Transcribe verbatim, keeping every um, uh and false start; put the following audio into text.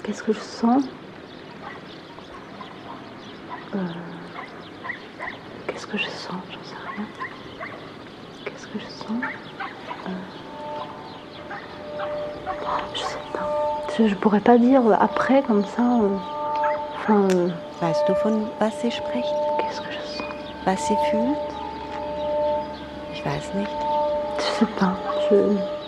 Qu'est-ce que je sens? Euh, Qu'est-ce que je sens? J'en sais rien. Qu'est-ce que je sens? euh, Je sais pas. Je, je pourrais pas dire après comme ça. euh, Enfin, euh, Weißt du, von was sie spricht? qu'est-ce que je sens? Was sie fühlt? Ich weiß nicht. Je sais pas. Je...